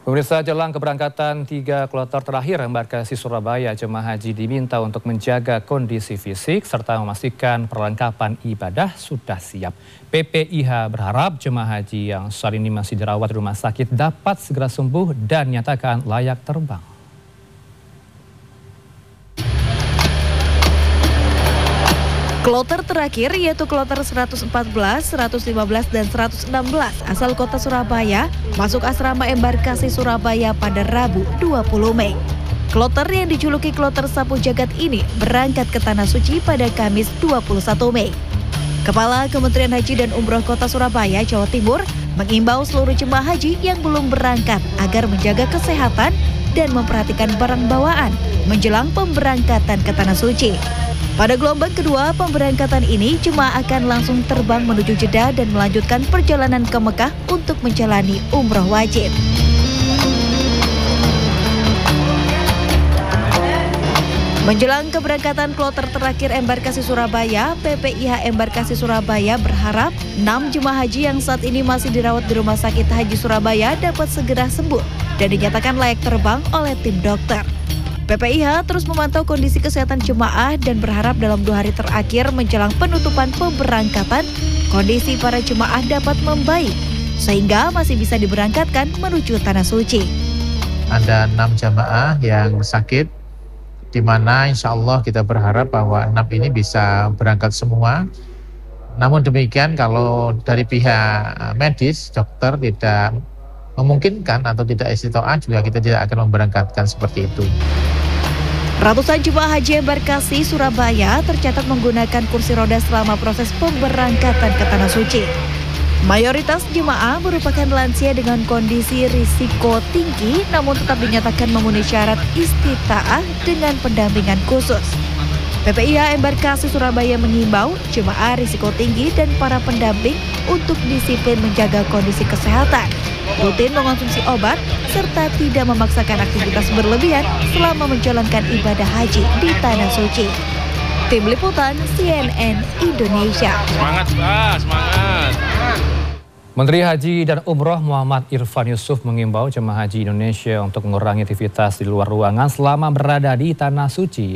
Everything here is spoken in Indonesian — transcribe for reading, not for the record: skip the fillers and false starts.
Pemirsa, jelang keberangkatan 3 kloter terakhir embarkasi Surabaya, jemaah haji diminta untuk menjaga kondisi fisik serta memastikan perlengkapan ibadah sudah siap. PPIH berharap jemaah haji yang saat ini masih dirawat di rumah sakit dapat segera sembuh dan nyatakan layak terbang. Kloter terakhir yaitu kloter 114, 115, dan 116 asal kota Surabaya masuk asrama embarkasi Surabaya pada Rabu 20 Mei. Kloter yang dijuluki kloter sapu jagat ini berangkat ke Tanah Suci pada Kamis 21 Mei. Kepala Kementerian Haji dan Umroh Kota Surabaya, Jawa Timur mengimbau seluruh jemaah haji yang belum berangkat agar menjaga kesehatan dan memperhatikan barang bawaan menjelang pemberangkatan ke Tanah Suci. Pada gelombang kedua pemberangkatan ini, jemaah akan langsung terbang menuju Jeddah dan melanjutkan perjalanan ke Mekah untuk menjalani umroh wajib. Menjelang keberangkatan kloter terakhir embarkasi Surabaya, PPIH Embarkasi Surabaya berharap 6 jemaah haji yang saat ini masih dirawat di Rumah Sakit Haji Surabaya dapat segera sembuh dan dinyatakan layak terbang oleh tim dokter. PPIH terus memantau kondisi kesehatan jemaah dan berharap dalam 2 hari terakhir menjelang penutupan pemberangkatan, kondisi para jemaah dapat membaik sehingga masih bisa diberangkatkan menuju Tanah Suci. Ada 6 jamaah yang sakit, di mana insya Allah kita berharap bahwa 6 ini bisa berangkat semua. Namun demikian, kalau dari pihak medis, dokter tidak memungkinkan atau tidak istitoah, juga kita tidak akan memberangkatkan seperti itu. Ratusan jemaah haji embarkasi Surabaya tercatat menggunakan kursi roda selama proses pemberangkatan ke Tanah Suci. Mayoritas jemaah merupakan lansia dengan kondisi risiko tinggi, namun tetap dinyatakan memenuhi syarat istitaah dengan pendampingan khusus. PPIH Embarkasi Surabaya mengimbau jemaah risiko tinggi dan para pendamping untuk disiplin menjaga kondisi kesehatan, rutin mengonsumsi obat, serta tidak memaksakan aktivitas berlebihan selama menjalankan ibadah haji di Tanah Suci. Tim Liputan CNN Indonesia. Semangat, semangat. Menteri Haji dan Umroh Muhammad Irfan Yusuf mengimbau jemaah haji Indonesia untuk mengurangi aktivitas di luar ruangan selama berada di Tanah Suci.